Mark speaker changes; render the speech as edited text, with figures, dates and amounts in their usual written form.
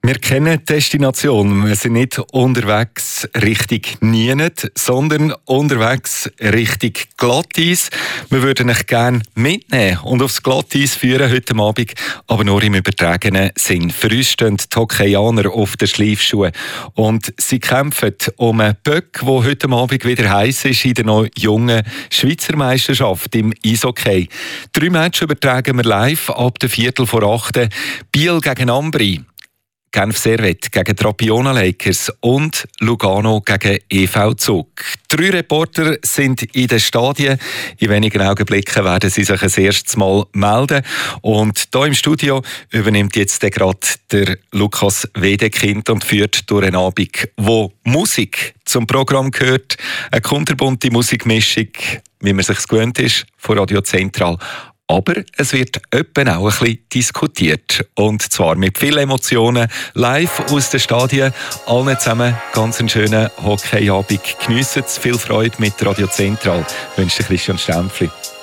Speaker 1: Wir kennen die Destination. Wir sind nicht unterwegs Richtung Nienet, sondern unterwegs Richtung Glatteis. Wir würden euch gerne mitnehmen und aufs Glatteis führen heute Abend, aber nur im übertragenen Sinn. Für uns stehen die Hockeyaner auf den Schleifschuhen und sie kämpfen um einen Böck, der heute Abend wieder heiß ist in der noch jungen Schweizer Meisterschaft im Eishockey. 3 Matches übertragen wir live ab der 7:45. Biel gegen Ambri, Genf Servette gegen Trapiona Lakers und Lugano gegen EV Zug. 3 Reporter sind in den Stadien. In wenigen Augenblicken werden sie sich das erste Mal melden. Und hier im Studio übernimmt jetzt gerade der Lukas Wedekind und führt durch einen Abend, wo Musik zum Programm gehört. Eine kunterbunte Musikmischung, wie man sich gewöhnt ist, von Radio Zentral. Aber es wird etwa auch ein bisschen diskutiert. Und zwar mit vielen Emotionen, live aus den Stadien. Allen zusammen ganz einen schönen Hockeyabend. Geniessen es, viel Freude mit Radio Zentral. Ich wünsche Christian Stempfli.